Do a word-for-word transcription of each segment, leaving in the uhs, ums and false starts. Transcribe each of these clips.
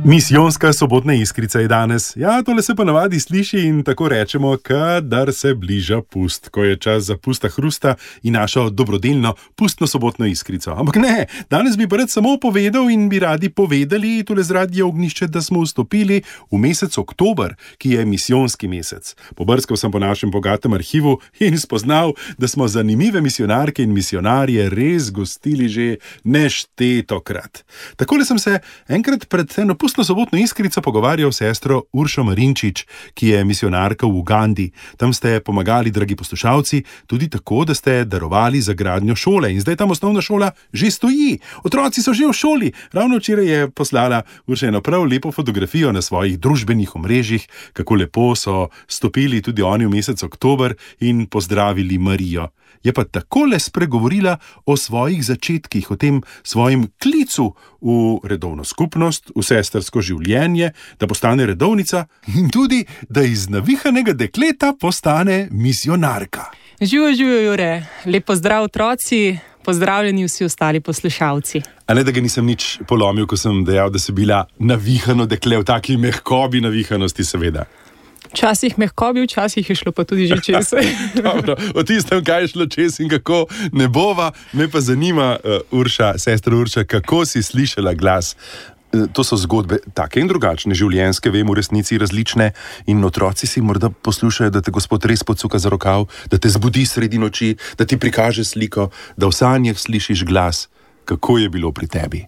Misijonska sobotna iskrica je danes. Ja, tole se pa navadi sliši in tako rečemo, kadar se bliža pust, ko je čas za pusta hrusta in našo dobrodelno pustno sobotno iskrico. Ampak ne, danes bi pa rad samo povedal in bi radi povedali tole z Radia Ognjišče, da smo vstopili v mesec oktober, ki je misijonski mesec. Pobrskal sem po našem bogatem arhivu in spoznal, da smo zanimive misijonarke in misijonarje res gostili že neštetokrat. Takole sem se enkrat pred eno pustno sobotno iskrico pogovarjal s sestro Uršo Marinčič, ki je misijonarka v Ugandi. Tam ste pomagali, dragi poslušalci, tudi tako, da ste darovali za gradnjo šole in zdaj tam osnovna šola že stoji. Otroci so že v šoli. Ravno včeraj je poslala Urša eno prav lepo fotografijo na svojih družbenih omrežjih, kako lepo so stopili tudi oni v mesec oktober in pozdravili Marijo. Je pa takole spregovorila o svojih začetkih, o tem svojem klicu v redovno skupnost, v sestrsko življenje, da postane redovnica in tudi, da iz navihanega dekleta postane misijonarka. Živijo, živijo, Jure. Lep pozdrav, otroci, pozdravljeni vsi ostali poslušalci. A ne, da ga nisem nič polomil, ko sem dejal, da si bila navihano dekle, v taki mehkobi navihanosti seveda. Včasih mehkobi, včasih je šlo pa tudi že čez. Dobro, o tistem, kaj je šlo čez in kako ne bova, me pa zanima, uh, Urša, sestra Urša, kako si slišala glas. Uh, to so zgodbe take in drugačne, življenjske, vem, v resnici različne in otroci si morda poslušajo, da te Gospod res pocuka za rokav, da te zbudi sredi noči, da ti prikaže sliko, da v sanjah slišiš glas. Kako je bilo pri tebi?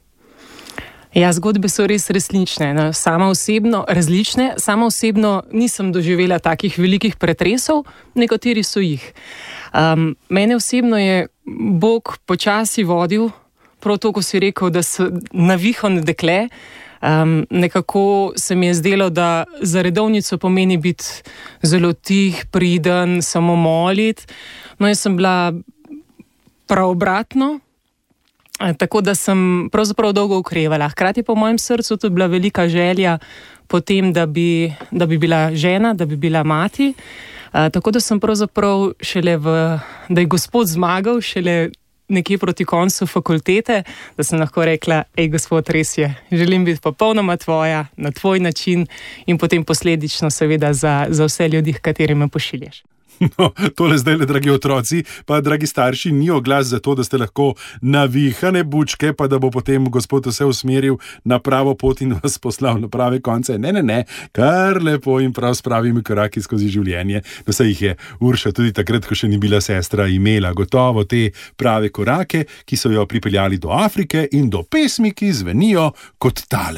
Ja, zgodbe so res resnične, no, sama osebno, različne. Sama osebno nisem doživela takih velikih pretresov, nekateri so jih. Um, mene osebno je Bog počasi vodil, prav to, ko si rekel, da so navihano dekle. Um, nekako se mi je zdelo, da za redovnico pomeni biti zelo tih, priden, samo molit. No, jaz sem bila prav obratno. Tako da sem pravzaprav dolgo okrevala. Hkrati pa v mojem srcu tudi bila velika želja po tem, da bi, da bi bila žena, da bi bila mati. A, tako da sem pravzaprav šele v, da je Gospod zmagal šele nekje proti koncu fakultete, da sem lahko rekla, ej Gospod, res je, želim biti popolnoma tvoja, na tvoj način in potem posledično seveda za, za vse ljudi, kateri me pošiljaš. No, tole zdaj le, dragi otroci, pa dragi starši, ni oglas za to, da ste lahko navihane bučke, pa da bo potem Gospod vse usmeril na pravo pot in vas poslal na prave konce. Ne, ne, ne, kar lepo in prav s pravimi koraki skozi življenje. No, saj jih je Urša tudi takrat, ko še ni bila sestra, imela gotovo te prave korake, ki so jo pripeljali do Afrike in do pesmi, ki zvenijo kot tale.